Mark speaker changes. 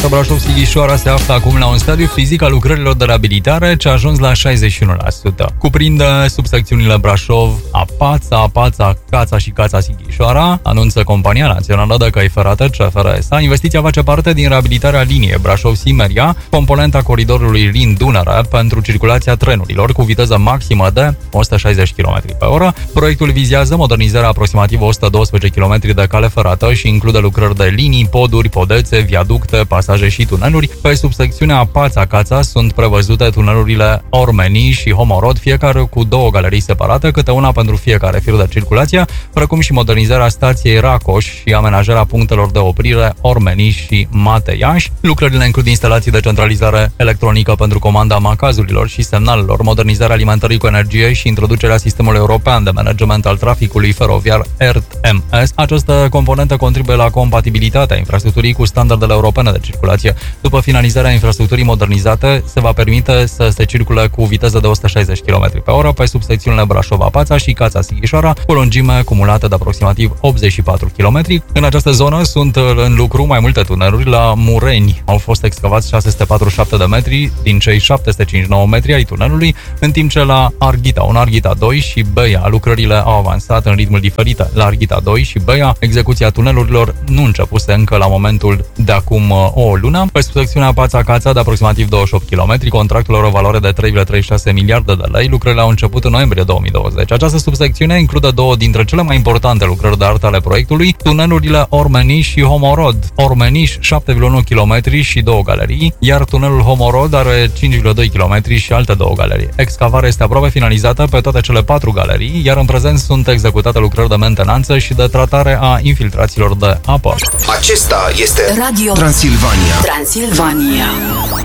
Speaker 1: ferată Brașov-Sighișoara se află acum la un stadiu fizic al lucrărilor de reabilitare ce a ajuns la 61%. Cuprinde subsecțiunile Brașov, Apața, Cața și Cața-Sighișoara, anunță Compania Națională de Căi Ferate, CFR-SA. Investiția face parte din reabilitarea liniei Brașov-Simeria, componenta coridorului Rin-Dunăre pentru circulația trenurilor cu viteză maximă de 160 km/h. Proiectul vizează modernizarea aproximativ 112 km de cale ferată și include lucrări de linii, poduri, podețe, viaducte, pasaje și tuneluri. Pe subsecțiunea Apața-Cața sunt prevăzute tunelurile Ormenii și Homorod, fiecare cu 2 galerii separate, câte una pentru fiecare fir de circulație, precum și modernizarea stației Racoș și amenajarea punctelor de oprire Ormenii și Mateiaș. Lucrările includ instalații de centralizare electronică pentru comanda macazurilor și semnalelor, modernizarea alimentării cu energie și introducerea sistemului european de management al traficului feroviar ERTMS. Această componentă contribuie la compatibilitatea infrastructurii cu standardele europene de circulație. După finalizarea infrastructurii modernizate, se va permite să se circule cu viteză de 160 km/h pe subsecțiunile Brașov-Apața și Cața-Sighișoara, cu lungime cumulată de aproximativ 84 km. În această zonă sunt în lucru mai multe tuneluri. La Mureni au fost excavați 647 de metri din cei 759 metri ai tunelului, în timp ce la Arghita, Arghita 2 și Beia lucrările au avansat în ritmuri diferite. La Arghita 2 și Beia, execuția tunelurilor nu începuse încă la momentul de acum o lună. Pe subsecțiunea Apața-Cața de aproximativ 28 km, contractul are o valoare de 3,36 miliarde de lei. Lucrările au început în noiembrie 2020. Această subsecțiune include 2 dintre cele mai importante lucrări de artă ale proiectului, tunelurile Ormenii și Homorod. Ormenii 7,1 km și 2 galerii, iar tunelul Homorod are 5,2 km și alte 2 galerii. Excavarea este aproape finalizată pe toate cele 4 galerii, iar în prezent sunt executate lucrări de mentenanță și de tratare a infiltrațiilor de apă.
Speaker 2: Acesta este
Speaker 3: Radio
Speaker 2: Transilvania.
Speaker 3: Transilvania.